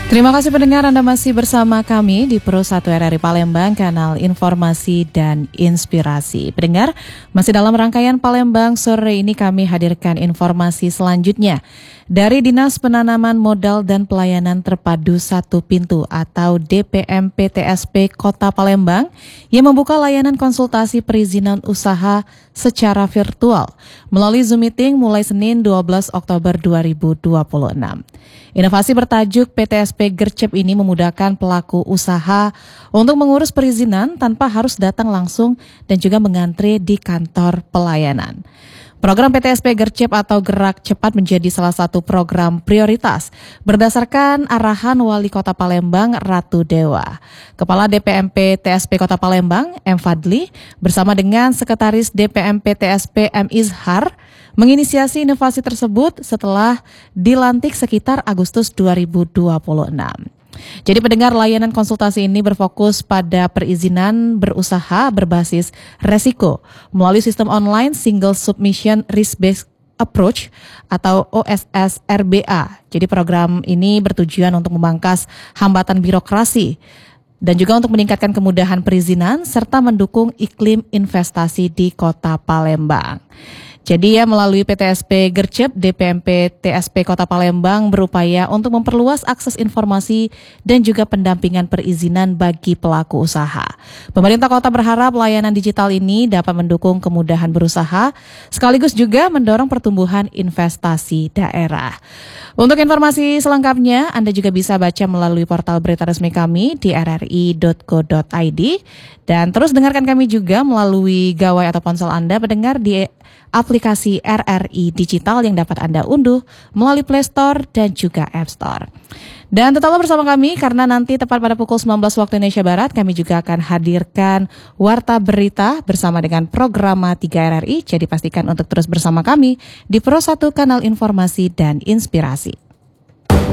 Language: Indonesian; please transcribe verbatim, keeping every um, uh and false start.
Terima kasih pendengar, Anda masih bersama kami di Pro satu R R I Palembang, kanal informasi dan inspirasi. Pendengar, masih dalam rangkaian Palembang sore ini kami hadirkan informasi selanjutnya dari Dinas Penanaman Modal dan Pelayanan Terpadu Satu Pintu atau D P M P T S P Kota Palembang yang membuka layanan konsultasi perizinan usaha secara virtual melalui Zoom Meeting mulai Senin dua belas Oktober dua ribu dua puluh enam. Inovasi bertajuk P T S P Gercep ini memudahkan pelaku usaha untuk mengurus perizinan tanpa harus datang langsung dan juga mengantri di kantor pelayanan. Program P T S P Gercep atau Gerak Cepat menjadi salah satu program prioritas berdasarkan arahan Wali Kota Palembang Ratu Dewa. Kepala D P M P T S P Kota Palembang M Fadli bersama dengan Sekretaris D P M P T S P M Izhar menginisiasi inovasi tersebut setelah dilantik sekitar Agustus dua ribu dua puluh enam. Jadi pendengar, layanan konsultasi ini berfokus pada perizinan berusaha berbasis resiko melalui sistem online Single Submission Risk Based Approach atau O S S R B A. Jadi program ini bertujuan untuk memangkas hambatan birokrasi dan juga untuk meningkatkan kemudahan perizinan serta mendukung iklim investasi di Kota Palembang. Jadi ya, melalui P T S P Gercep, D P M P T S P Kota Palembang berupaya untuk memperluas akses informasi dan juga pendampingan perizinan bagi pelaku usaha. Pemerintah kota berharap layanan digital ini dapat mendukung kemudahan berusaha, sekaligus juga mendorong pertumbuhan investasi daerah. Untuk informasi selengkapnya, Anda juga bisa baca melalui portal berita resmi kami di r r i dot co dot i d dan terus dengarkan kami juga melalui gawai atau ponsel Anda pendengar di aplikasi R R I Digital yang dapat Anda unduh melalui Play Store dan juga App Store. Dan tetaplah bersama kami karena nanti tepat pada pukul sembilan belas waktu Indonesia Barat kami juga akan hadirkan Warta Berita bersama dengan Programa tiga R R I. Jadi pastikan untuk terus bersama kami di Pro satu Kanal Informasi dan Inspirasi.